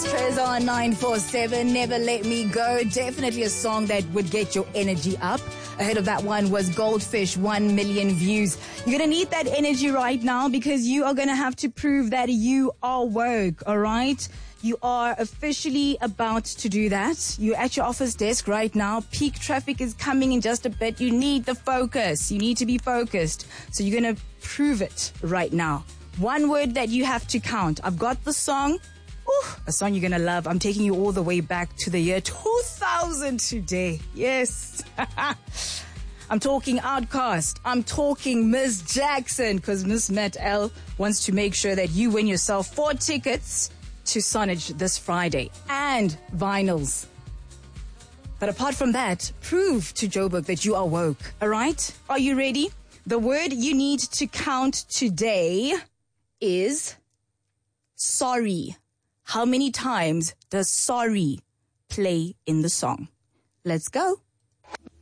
Yes, Trezor on 947, Never Let Me Go. Definitely a song that would get your energy up. Ahead of that one was Goldfish, 1 million views. You're going to need that energy right now because you are going to have to prove that you are woke, all right? You are officially about to do that. You're at your office desk right now. Peak traffic is coming in just a bit. You need the focus. You need to be focused. So you're going to prove it right now. One word that you have to count. I've got the song. Ooh, a song you're going to love. I'm taking you all the way back to the year 2000 today. Yes. I'm talking Outkast. I'm talking Miss Jackson because Miss Matt L wants to make sure that you win yourself 4 tickets to Sonage this Friday and vinyls. But apart from that, prove to Joburg that you are woke. All right? Are you ready? The word you need to count today is sorry. How many times does sorry play in the song? Let's go.